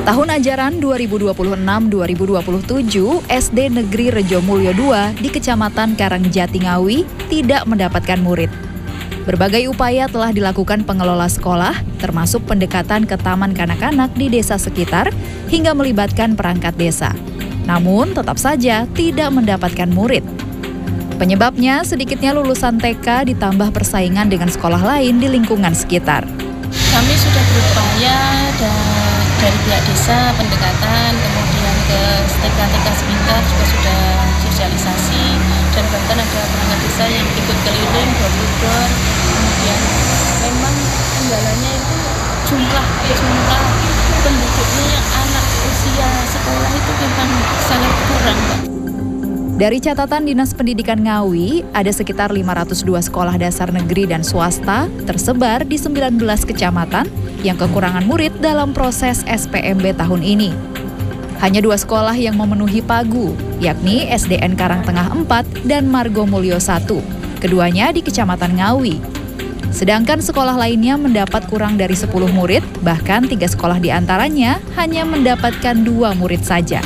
Tahun ajaran 2026-2027, SD Negeri Rejomulyo II di Kecamatan Karangjati Ngawi tidak mendapatkan murid. Berbagai upaya telah dilakukan pengelola sekolah, termasuk pendekatan ke taman kanak-kanak di desa sekitar hingga melibatkan perangkat desa. Namun, tetap saja tidak mendapatkan murid. Penyebabnya, sedikitnya lulusan TK ditambah persaingan dengan sekolah lain di lingkungan sekitar. Kami sudah berupaya dari pihak desa, pendekatan, kemudian ke TK sekitar juga sudah sosialisasi, dan bahkan ada perangkat desa yang ikut keliling door-to-door. Kemudian memang kendalanya itu jumlah penduduknya yang anak usia sekolah itu memang sangat kurang. Dari catatan Dinas Pendidikan Ngawi, ada sekitar 502 sekolah dasar negeri dan swasta tersebar di 19 kecamatan yang kekurangan murid dalam proses SPMB tahun ini. Hanya 2 sekolah yang memenuhi pagu, yakni SDN Karangtengah 4 dan Margomulyo 1. Keduanya di Kecamatan Ngawi. Sedangkan sekolah lainnya mendapat kurang dari 10 murid, bahkan 3 sekolah di antaranya hanya mendapatkan 2 murid saja.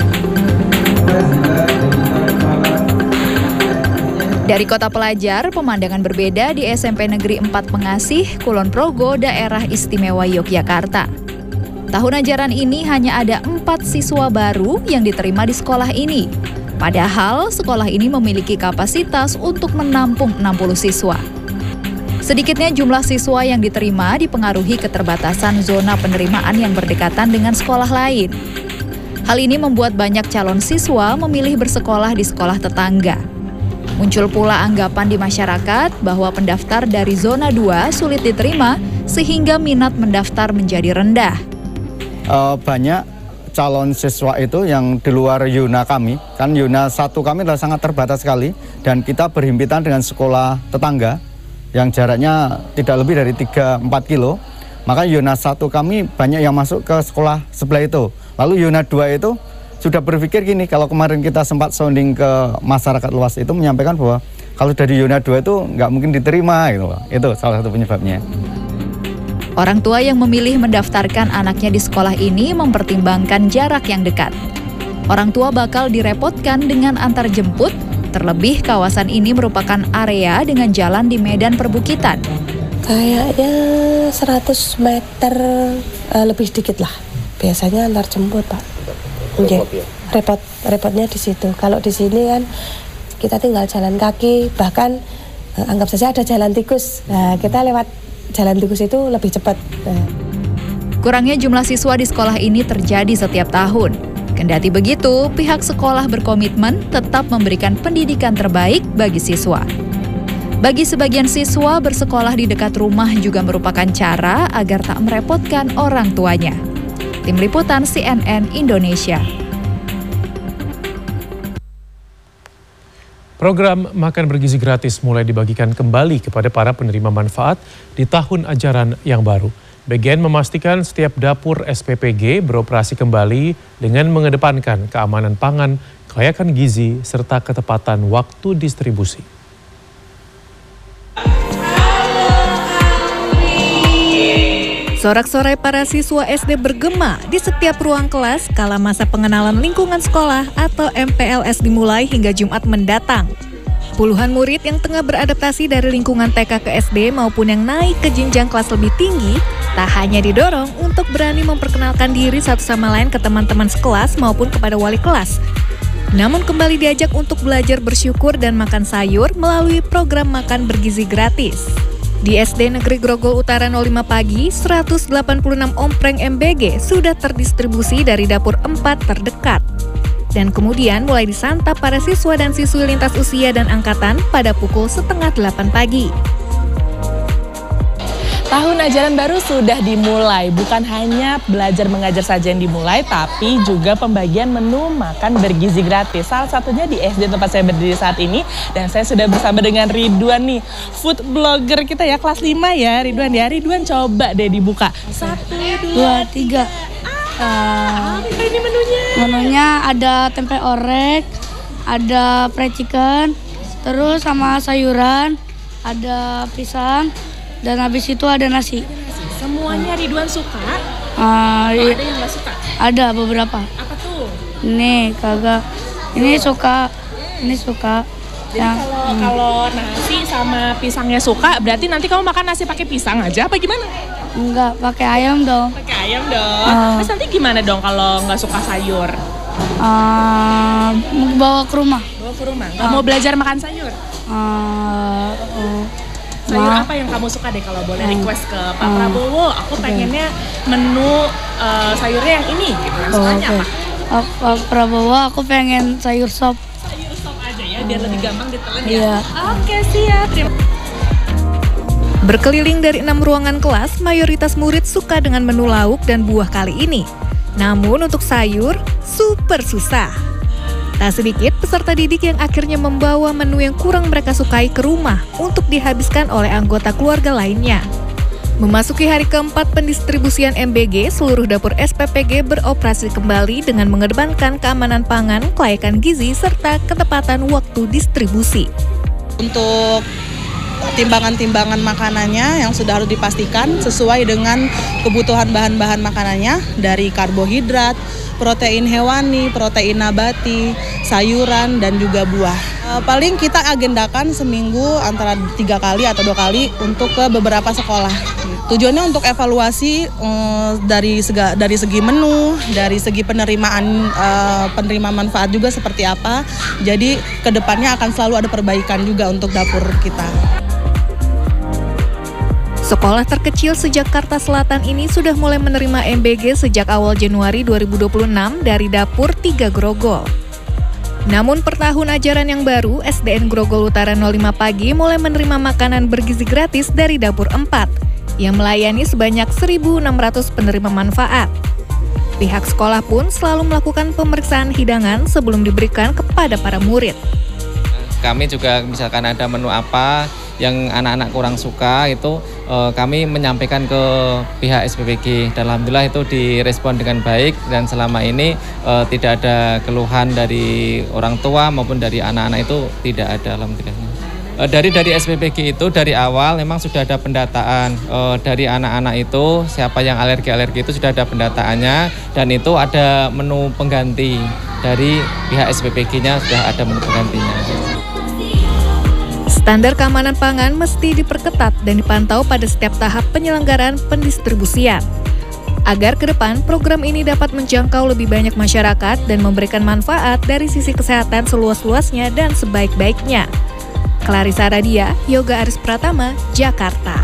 Dari kota pelajar, pemandangan berbeda di SMP Negeri 4 Pengasih, Kulon Progo, Daerah Istimewa Yogyakarta. Tahun ajaran ini hanya ada 4 siswa baru yang diterima di sekolah ini. Padahal sekolah ini memiliki kapasitas untuk menampung 60 siswa. Sedikitnya jumlah siswa yang diterima dipengaruhi keterbatasan zona penerimaan yang berdekatan dengan sekolah lain. Hal ini membuat banyak calon siswa memilih bersekolah di sekolah tetangga. Muncul pula anggapan di masyarakat bahwa pendaftar dari zona 2 sulit diterima sehingga minat mendaftar menjadi rendah. Banyak calon siswa itu yang di luar Yuna kami, kan Yuna 1 kami adalah sangat terbatas sekali dan kita berhimpitan dengan sekolah tetangga yang jaraknya tidak lebih dari 3-4 kilo. Maka Yuna 1 kami banyak yang masuk ke sekolah sebelah itu. Lalu Yuna 2 itu sudah berpikir gini, kalau kemarin kita sempat sounding ke masyarakat luas itu menyampaikan bahwa kalau dari Yuna 2 itu nggak mungkin diterima gitu. Itu salah satu penyebabnya. Orang tua yang memilih mendaftarkan anaknya di sekolah ini mempertimbangkan jarak yang dekat. Orang tua bakal direpotkan dengan antar jemput, terlebih kawasan ini merupakan area dengan jalan di medan perbukitan. Kayaknya 100 meter lebih sedikit lah. Biasanya antar jemput, Pak. Repotnya di situ. Kalau di sini kan kita tinggal jalan kaki, bahkan anggap saja ada jalan tikus. Nah, kita lewat jalan tikus itu lebih cepat. Kurangnya jumlah siswa di sekolah ini terjadi setiap tahun. Kendati begitu, pihak sekolah berkomitmen tetap memberikan pendidikan terbaik bagi siswa. Bagi sebagian siswa, bersekolah di dekat rumah juga merupakan cara agar tak merepotkan orang tuanya. Tim Liputan CNN Indonesia. Program Makan Bergizi Gratis mulai dibagikan kembali kepada para penerima manfaat di tahun ajaran yang baru. BGN memastikan setiap dapur SPPG beroperasi kembali dengan mengedepankan keamanan pangan, kelayakan gizi, serta ketepatan waktu distribusi. Sorak-sorai para siswa SD bergema di setiap ruang kelas kala masa pengenalan lingkungan sekolah atau MPLS dimulai hingga Jumat mendatang. Puluhan murid yang tengah beradaptasi dari lingkungan TK ke SD maupun yang naik ke jenjang kelas lebih tinggi, tak hanya didorong untuk berani memperkenalkan diri satu sama lain ke teman-teman sekelas maupun kepada wali kelas. Namun kembali diajak untuk belajar bersyukur dan makan sayur melalui program Makan Bergizi Gratis. Di SD Negeri Grogol Utara 05 pagi, 186 ompreng MBG sudah terdistribusi dari dapur 4 terdekat. Dan kemudian mulai disantap para siswa dan siswi lintas usia dan angkatan pada pukul 7:30 pagi. Tahun ajaran baru sudah dimulai, bukan hanya belajar mengajar saja yang dimulai, tapi juga pembagian menu makan bergizi gratis. Salah satunya di SD tempat saya berdiri saat ini, dan saya sudah bersama dengan Ridwan nih, food blogger kita ya, kelas 5 ya Ridwan ya. Ridwan coba deh dibuka. 1, 2, 3. Apa ini menunya? Menunya ada tempe orek, ada fried chicken, terus sama sayuran, ada pisang, dan habis itu ada nasi. Semuanya Ridwan suka? Ada yang nggak suka? Ada beberapa. Apa tuh? Ini kagak. Ini suka. Ini suka. Jadi kalau nasi sama pisangnya suka, berarti nanti kamu makan nasi pakai pisang aja apa gimana? Enggak, pakai ayam dong. Pakai ayam dong. Terus nanti gimana dong kalau nggak suka sayur? Bawa ke rumah. Bawa ke rumah. Nggak mau belajar makan sayur? Sayur apa yang kamu suka deh kalau boleh request ke Pak Prabowo? Aku pengennya menu sayurnya yang ini. Gitu. Sukanya apa? Pak Prabowo, aku pengen sayur sop. Sayur sop aja ya, biar lebih gampang ditelan ya. Iya. Oke, siap. Berkeliling dari 6 ruangan kelas, mayoritas murid suka dengan menu lauk dan buah kali ini. Namun untuk sayur, super susah. Tak sedikit peserta didik yang akhirnya membawa menu yang kurang mereka sukai ke rumah untuk dihabiskan oleh anggota keluarga lainnya. Memasuki hari keempat pendistribusian MBG, seluruh dapur SPPG beroperasi kembali dengan mengedepankan keamanan pangan, kelayakan gizi, serta ketepatan waktu distribusi. Untuk timbangan-timbangan makanannya yang sudah harus dipastikan sesuai dengan kebutuhan bahan-bahan makanannya dari karbohidrat, protein hewani, protein nabati, sayuran, dan juga buah. Paling kita agendakan seminggu antara 3 kali atau 2 kali untuk ke beberapa sekolah. Tujuannya untuk evaluasi dari segi menu, dari segi penerima manfaat juga seperti apa. Jadi kedepannya akan selalu ada perbaikan juga untuk dapur kita. Sekolah terkecil se-Jakarta Selatan ini sudah mulai menerima MBG sejak awal Januari 2026 dari dapur 3 Grogol. Namun per tahun ajaran yang baru, SDN Grogol Utara 05 Pagi mulai menerima makanan bergizi gratis dari dapur 4 yang melayani sebanyak 1.600 penerima manfaat. Pihak sekolah pun selalu melakukan pemeriksaan hidangan sebelum diberikan kepada para murid. Kami juga misalkan ada menu apa yang anak-anak kurang suka itu kami menyampaikan ke pihak SPPG dan alhamdulillah itu direspon dengan baik dan selama ini tidak ada keluhan dari orang tua maupun dari anak-anak itu tidak ada alhamdulillah. Dari SPPG itu dari awal memang sudah ada pendataan dari anak-anak itu siapa yang alergi itu sudah ada pendataannya dan itu ada menu pengganti dari pihak SPPG-nya sudah ada menu penggantinya. Standar keamanan pangan mesti diperketat dan dipantau pada setiap tahap penyelenggaraan pendistribusian. Agar ke depan program ini dapat menjangkau lebih banyak masyarakat dan memberikan manfaat dari sisi kesehatan seluas-luasnya dan sebaik-baiknya. Clarissa Radia, Yoga Aris Pratama, Jakarta.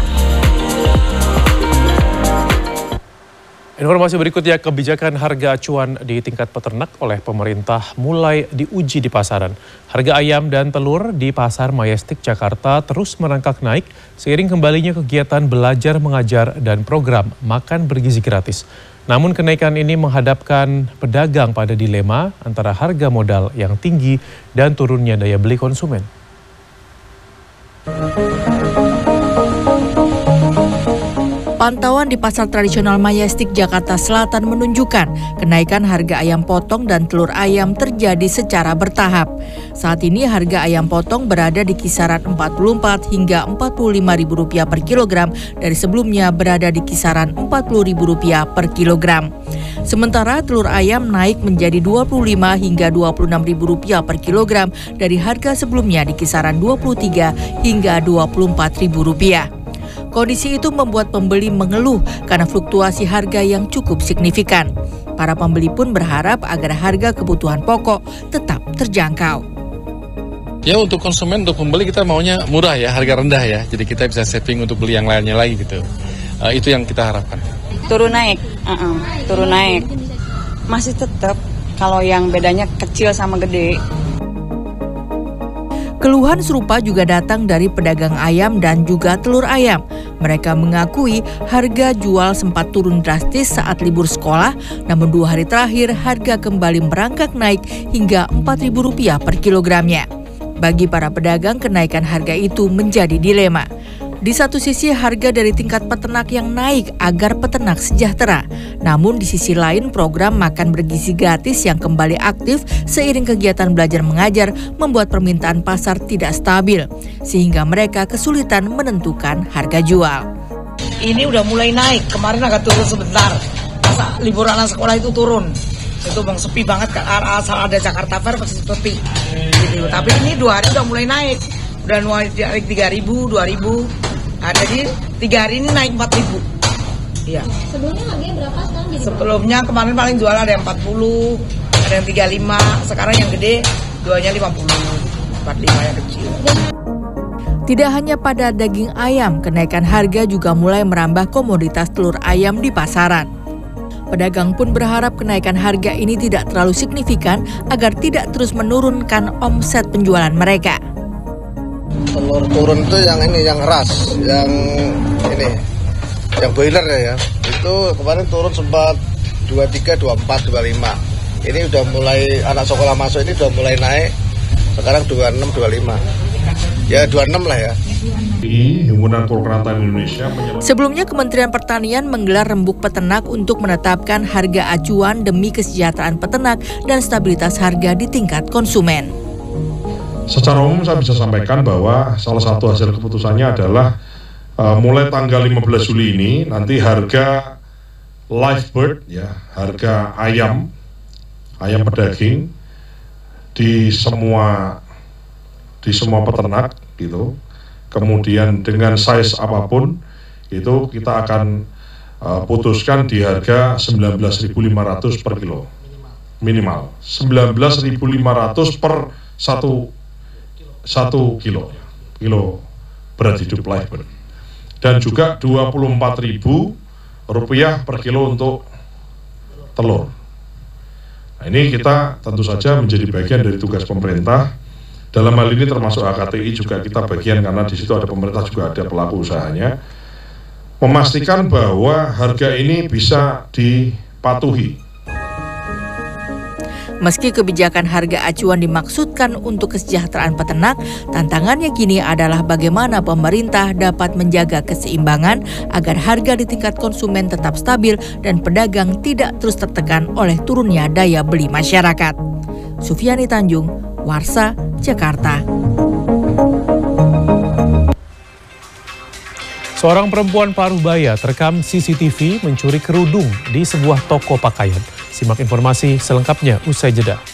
Informasi berikutnya, kebijakan harga acuan di tingkat peternak oleh pemerintah mulai diuji di pasaran. Harga ayam dan telur di Pasar Majestic Jakarta terus merangkak naik seiring kembalinya kegiatan belajar mengajar dan program makan bergizi gratis. Namun kenaikan ini menghadapkan pedagang pada dilema antara harga modal yang tinggi dan turunnya daya beli konsumen. Pantauan di Pasar Tradisional Majestic Jakarta Selatan menunjukkan kenaikan harga ayam potong dan telur ayam terjadi secara bertahap. Saat ini harga ayam potong berada di kisaran Rp44 hingga Rp45.000 per kilogram dari sebelumnya berada di kisaran Rp40.000 per kilogram. Sementara telur ayam naik menjadi Rp25 hingga Rp26.000 per kilogram dari harga sebelumnya di kisaran Rp23 hingga Rp24.000. Kondisi itu membuat pembeli mengeluh karena fluktuasi harga yang cukup signifikan. Para pembeli pun berharap agar harga kebutuhan pokok tetap terjangkau. Ya untuk konsumen, untuk pembeli kita maunya murah ya, harga rendah ya. Jadi kita bisa saving untuk beli yang lainnya lagi gitu. Itu yang kita harapkan. Turun naik. Masih tetap kalau yang bedanya kecil sama gede. Keluhan serupa juga datang dari pedagang ayam dan juga telur ayam. Mereka mengakui harga jual sempat turun drastis saat libur sekolah, namun 2 hari terakhir harga kembali merangkak naik hingga Rp4.000 per kilogramnya. Bagi para pedagang, kenaikan harga itu menjadi dilema. Di satu sisi harga dari tingkat peternak yang naik agar peternak sejahtera. Namun di sisi lain program makan bergizi gratis yang kembali aktif seiring kegiatan belajar mengajar membuat permintaan pasar tidak stabil. Sehingga mereka kesulitan menentukan harga jual. Ini udah mulai naik, kemarin agak turun sebentar. Masa libur anak sekolah itu turun. Itu bang sepi banget, asal ada Jakarta Fair pasti sepi. Gitu. Tapi ini 2 hari udah mulai naik. Udah naik 3.000, 2.000. Nah, jadi 3 hari ini naik 4.000. Iya. Sebelumnya harganya berapa sekarang jadi? Sebelumnya kemarin paling jual ada yang 40, ada yang 35. Sekarang yang gede jualnya 50, 45 yang kecil. Tidak hanya pada daging ayam, kenaikan harga juga mulai merambah komoditas telur ayam di pasaran. Pedagang pun berharap kenaikan harga ini tidak terlalu signifikan agar tidak terus menurunkan omset penjualan mereka. Telur turun itu yang ini, yang ras, yang ini, yang boiler ya. Itu kemarin turun sempat 23, 24, 25. Ini udah mulai, anak sekolah masuk ini udah mulai naik. Sekarang 26, 25. Ya 26 lah ya. Himpunan Telur Kerantan Indonesia. Sebelumnya Kementerian Pertanian menggelar rembuk peternak untuk menetapkan harga acuan demi kesejahteraan peternak dan stabilitas harga di tingkat konsumen. Secara umum saya bisa sampaikan bahwa salah satu hasil keputusannya adalah mulai tanggal 15 Juli ini nanti harga live bird ya, harga ayam pedaging di semua peternak gitu. Kemudian dengan size apapun itu kita akan putuskan di harga 19.500 per kilo. Minimal 19.500 per 1 kilo berat hidup live bird. Dan juga Rp24.000 per kilo untuk telur. Nah, ini kita tentu saja menjadi bagian dari tugas pemerintah. Dalam hal ini termasuk HKTI juga kita bagian karena di situ ada pemerintah juga ada pelaku usahanya. Memastikan bahwa harga ini bisa dipatuhi. Meski kebijakan harga acuan dimaksudkan untuk kesejahteraan peternak, tantangannya kini adalah bagaimana pemerintah dapat menjaga keseimbangan agar harga di tingkat konsumen tetap stabil dan pedagang tidak terus tertekan oleh turunnya daya beli masyarakat. Sufiani Tanjung, Warsa, Jakarta. Seorang perempuan paruh baya terekam CCTV mencuri kerudung di sebuah toko pakaian. Simak informasi selengkapnya usai jeda.